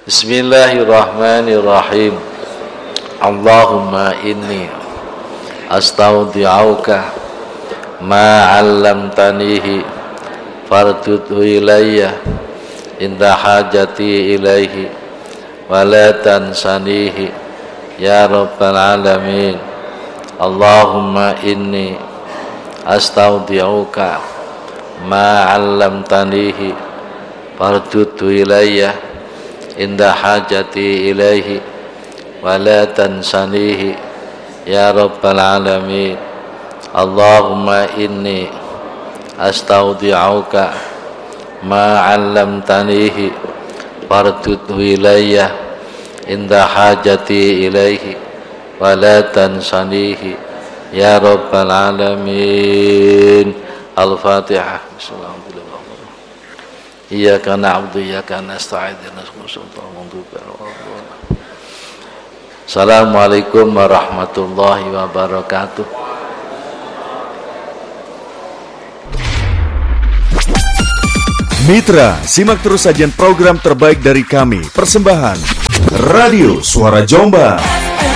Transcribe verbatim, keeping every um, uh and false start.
Bismillahirrahmanirrahim. Allahumma inni astaudi'uka ma 'allamtanihi fardudhu ilayya inda hajati ilaihi wa la tansanihi ya rabbal alamin. Allahumma inni astaudi'uka ma 'allamtanihi fardudhu ilayya inda hajati ilaihi wa la tansanihi ya rabbal alamin. Allahumma inni astaudi'uka ma 'allamtanihi fardudhu ilayya inda hajati ilaihi wa la tansanihi ya rabbal alamin. Al-Fatihah. Bismillahirrahmanirrahim. Iyyaka na'budu wa iyyaka nasta'in ihdinas siratal mustaqim. Assalamualaikum warahmatullahi wabarakatuh. Mitra, simak terus sajian program terbaik dari kami. Persembahan Radio Suara Jombang.